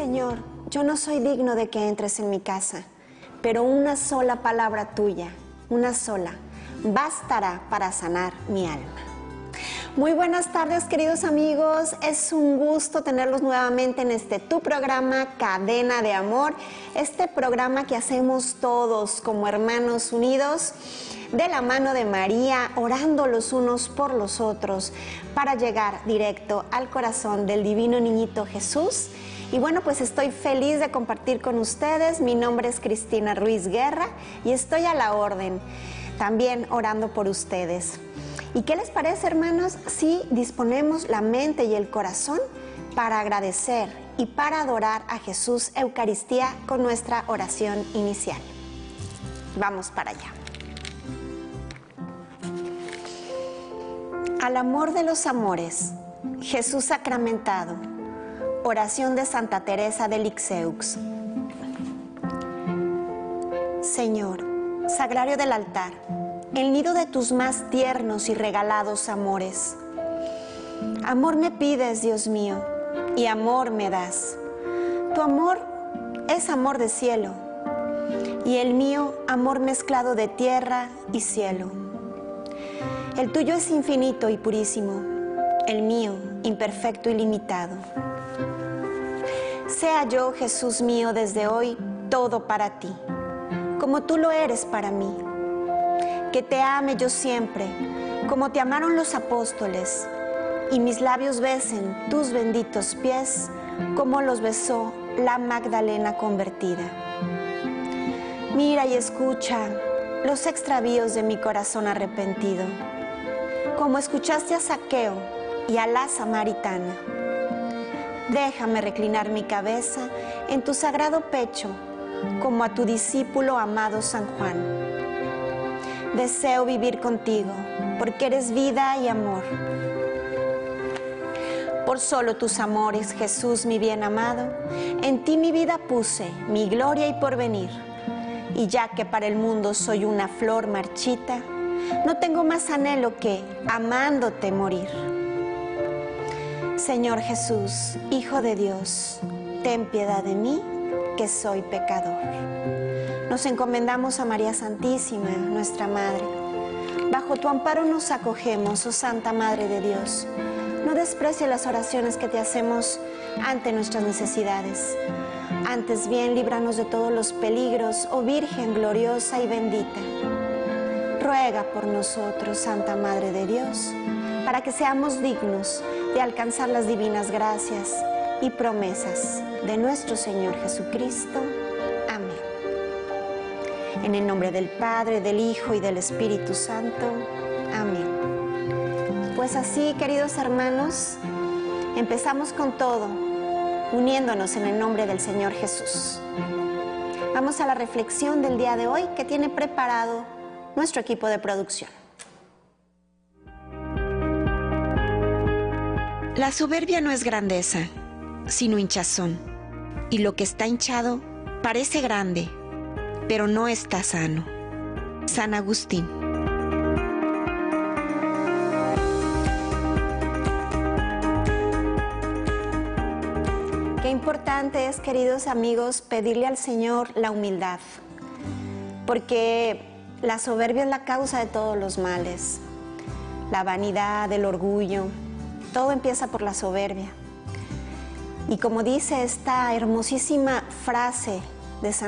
Señor, yo no soy digno de que entres en mi casa, pero una sola palabra tuya, una sola, bastará para sanar mi alma. Muy buenas tardes, queridos amigos, es un gusto tenerlos nuevamente en tu programa Cadena de Amor, este programa que hacemos todos como hermanos unidos, de la mano de María, orando los unos por los otros, para llegar directo al corazón del divino niñito Jesús. Y bueno, pues estoy feliz de compartir con ustedes. Mi nombre es Cristina Ruiz Guerra y estoy a la orden, también orando por ustedes. ¿Y qué les parece, hermanos, si disponemos la mente y el corazón para agradecer y para adorar a Jesús Eucaristía con nuestra oración inicial? Vamos para allá. Al amor de los amores, Jesús sacramentado. Oración de Santa Teresa de Lisieux. Señor, sagrario del altar, el nido de tus más tiernos y regalados amores. Amor me pides, Dios mío, y amor me das. Tu amor es amor de cielo, y el mío amor mezclado de tierra y cielo. El tuyo es infinito y purísimo, el mío imperfecto y limitado. Sea yo, Jesús mío, desde hoy todo para ti, como tú lo eres para mí. Que te ame yo siempre, como te amaron los apóstoles, y mis labios besen tus benditos pies, como los besó la Magdalena convertida. Mira y escucha los extravíos de mi corazón arrepentido, como escuchaste a Zaqueo y a la samaritana. Déjame reclinar mi cabeza en tu sagrado pecho, como a tu discípulo amado San Juan. Deseo vivir contigo, porque eres vida y amor. Por solo tus amores, Jesús, mi bien amado, en ti mi vida puse, mi gloria y porvenir. Y ya que para el mundo soy una flor marchita, no tengo más anhelo que, amándote, morir. Señor Jesús, Hijo de Dios, ten piedad de mí, que soy pecador. Nos encomendamos a María Santísima, nuestra Madre. Bajo tu amparo nos acogemos, oh Santa Madre de Dios. No desprecies las oraciones que te hacemos ante nuestras necesidades. Antes bien, líbranos de todos los peligros, oh Virgen gloriosa y bendita. Ruega por nosotros, Santa Madre de Dios, para que seamos dignos de alcanzar las divinas gracias y promesas de nuestro Señor Jesucristo. Amén. En el nombre del Padre, del Hijo y del Espíritu Santo. Amén. Pues así, queridos hermanos, empezamos con todo, uniéndonos en el nombre del Señor Jesús. Vamos a la reflexión del día de hoy que tiene preparado nuestro equipo de producción. La soberbia no es grandeza, sino hinchazón, y lo que está hinchado parece grande, pero no está sano. San Agustín. Qué importante es, queridos amigos, pedirle al Señor la humildad, porque la soberbia es la causa de todos los males. La vanidad, el orgullo, todo empieza por la soberbia. Y como dice esta hermosísima frase de San